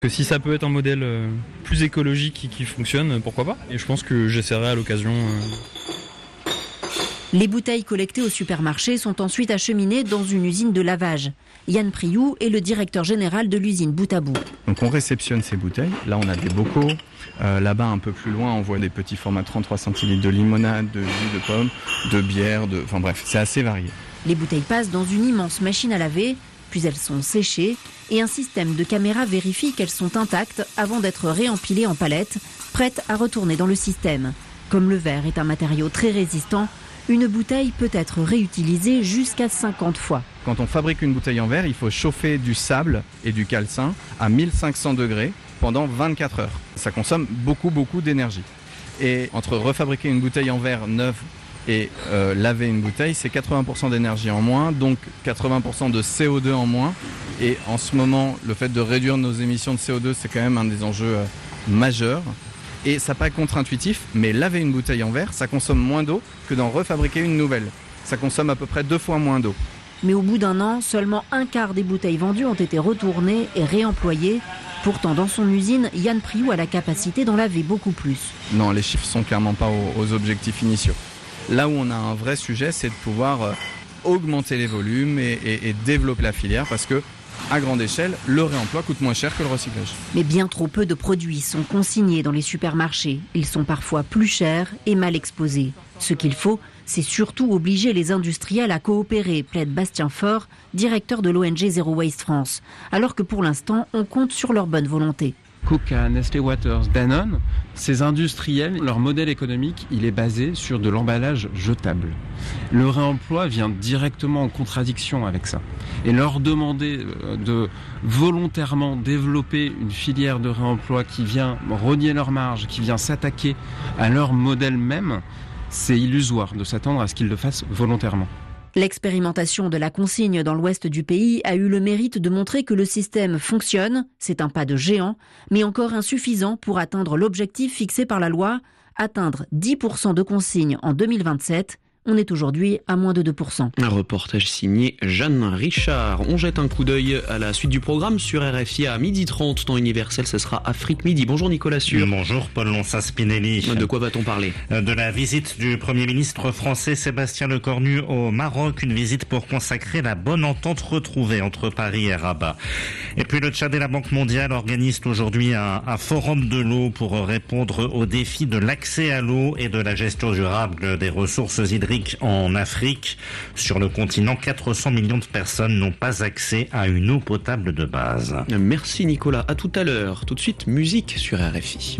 Que si ça peut être un modèle plus écologique qui fonctionne, pourquoi pas. Et je pense que j'essaierai à l'occasion. Les bouteilles collectées au supermarché sont ensuite acheminées dans une usine de lavage. Yann Priou est le directeur général de l'usine Bout à Bout. Donc on réceptionne ces bouteilles. Là on a des bocaux. Là-bas un peu plus loin on voit des petits formats 33 centilitres de limonade, de jus de pomme, de bière, enfin bref, c'est assez varié. Les bouteilles passent dans une immense machine à laver, puis elles sont séchées et un système de caméra vérifie qu'elles sont intactes avant d'être réempilées en palettes, prêtes à retourner dans le système. Comme le verre est un matériau très résistant, une bouteille peut être réutilisée jusqu'à 50 fois. Quand on fabrique une bouteille en verre, il faut chauffer du sable et du calcin à 1500 degrés pendant 24 heures. Ça consomme beaucoup d'énergie. Et entre refabriquer une bouteille en verre neuve et laver une bouteille, c'est 80% d'énergie en moins, donc 80% de CO2 en moins. Et en ce moment, le fait de réduire nos émissions de CO2, c'est quand même un des enjeux majeurs. Et ça paraît contre-intuitif, mais laver une bouteille en verre, ça consomme moins d'eau que d'en refabriquer une nouvelle. Ça consomme à peu près 2 fois moins d'eau. Mais au bout d'un an, seulement un quart des bouteilles vendues ont été retournées et réemployées. Pourtant, dans son usine, Yann Priou a la capacité d'en laver beaucoup plus. Non, les chiffres sont clairement pas aux objectifs initiaux. Là où on a un vrai sujet, c'est de pouvoir augmenter les volumes et développer la filière parce que, à grande échelle, le réemploi coûte moins cher que le recyclage. Mais bien trop peu de produits sont consignés dans les supermarchés. Ils sont parfois plus chers et mal exposés. Ce qu'il faut, c'est surtout obliger les industriels à coopérer, plaide Bastien Faure, directeur de l'ONG Zero Waste France. Alors que pour l'instant, on compte sur leur bonne volonté. Coca, Nestlé Waters, Danone, ces industriels, leur modèle économique, il est basé sur de l'emballage jetable. Le réemploi vient directement en contradiction avec ça. Et leur demander de volontairement développer une filière de réemploi qui vient rogner leurs marges, qui vient s'attaquer à leur modèle même, c'est illusoire de s'attendre à ce qu'ils le fassent volontairement. L'expérimentation de la consigne dans l'ouest du pays a eu le mérite de montrer que le système fonctionne. C'est un pas de géant, mais encore insuffisant pour atteindre l'objectif fixé par la loi, atteindre 10% de consignes en 2027. On est aujourd'hui à moins de 2%. Un reportage signé Jeanne Richard. On jette un coup d'œil à la suite du programme sur RFI à 12h30. Temps universel, ce sera Afrique Midi. Bonjour Nicolas Sûr. Bonjour Paul Lonsas-Spinelli. De quoi va-t-on parler ? De la visite du Premier ministre français Sébastien Lecornu au Maroc. Une visite pour consacrer la bonne entente retrouvée entre Paris et Rabat. Et puis le Tchad et la Banque mondiale organisent aujourd'hui un forum de l'eau pour répondre aux défis de l'accès à l'eau et de la gestion durable des ressources hydriques en Afrique. Sur le continent, 400 millions de personnes n'ont pas accès à une eau potable de base. Merci Nicolas, à tout à l'heure. Tout de suite, musique sur RFI.